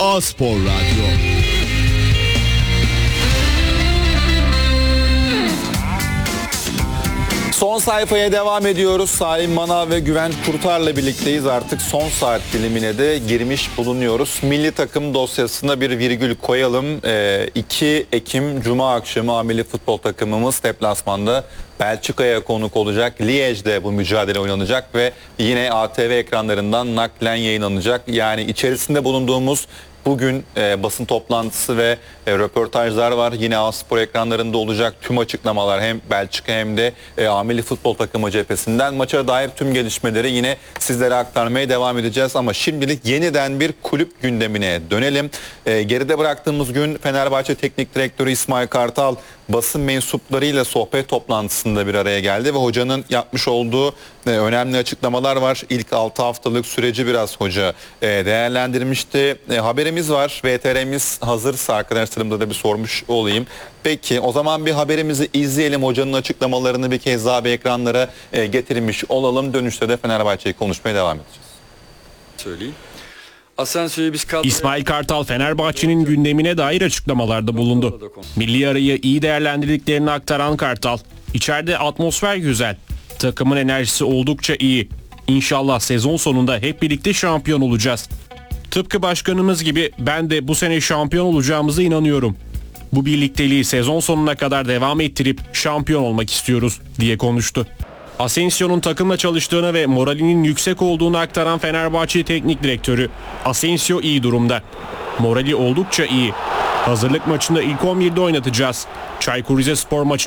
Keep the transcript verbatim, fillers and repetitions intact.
A-Spor Radyo. Son sayfaya devam ediyoruz. Salim Manav ve Güven Kurtar'la birlikteyiz. Artık son saat dilimine de girmiş bulunuyoruz. Milli takım dosyasına bir virgül koyalım. Ee, iki Ekim Cuma akşamı ameli futbol takımımız deplasmanda Belçika'ya konuk olacak. Liège'de bu mücadele oynanacak ve yine A T V ekranlarından naklen yayınlanacak. Yani içerisinde bulunduğumuz bugün e, basın toplantısı ve e, röportajlar var. Yine A-Spor ekranlarında olacak tüm açıklamalar hem Belçika hem de e, ameli futbol takımı cephesinden. Maça dair tüm gelişmeleri yine sizlere aktarmaya devam edeceğiz. Ama şimdilik yeniden bir kulüp gündemine dönelim. E, geride bıraktığımız gün Fenerbahçe Teknik Direktörü İsmail Kartal basın mensuplarıyla sohbet toplantısında bir araya geldi ve hocanın yapmış olduğu e, önemli açıklamalar var. İlk altı haftalık süreci biraz hoca e, değerlendirmişti. E, haberimiz var. V T R'miz hazırsa arkadaşlarımda da bir sormuş olayım. Peki o zaman bir haberimizi izleyelim. Hocanın açıklamalarını bir kez daha bir ekranlara e, getirmiş olalım. Dönüşte de Fenerbahçe'yi konuşmaya devam edeceğiz. Söyleyeyim. Asensio'yu biz kadroya... İsmail Kartal Fenerbahçe'nin gündemine dair açıklamalarda bulundu. Milli arayı iyi değerlendirdiklerini aktaran Kartal, "İçeride atmosfer güzel, takımın enerjisi oldukça iyi. İnşallah sezon sonunda hep birlikte şampiyon olacağız. Tıpkı başkanımız gibi ben de bu sene şampiyon olacağımıza inanıyorum. Bu birlikteliği sezon sonuna kadar devam ettirip şampiyon olmak istiyoruz," diye konuştu. Asensio'nun takımla çalıştığını ve moralinin yüksek olduğunu aktaran Fenerbahçe Teknik Direktörü, "Asensio iyi durumda. Morali oldukça iyi. Hazırlık maçında ilk on birde oynatacağız. Çaykur Rizespor maçı